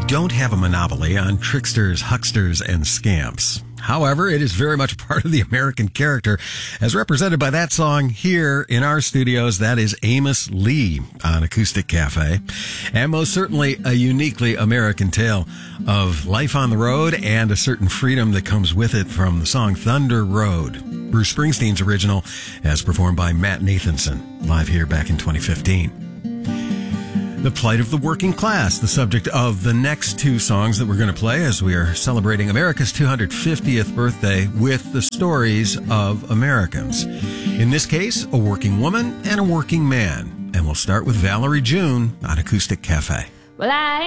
don't have a monopoly on tricksters, hucksters, and scamps. However, it is very much part of the American character, as represented by that song here in our studios. That is Amos Lee on Acoustic Cafe, and most certainly a uniquely American tale of life on the road and a certain freedom that comes with it from the song Thunder Road, Bruce Springsteen's original, as performed by Matt Nathanson, live here back in 2015. The plight of the working class, the subject of the next two songs that we're going to play as we are celebrating America's 250th birthday with the stories of Americans. In this case, a working woman and a working man. And we'll start with Valerie June on Acoustic Cafe. Well, I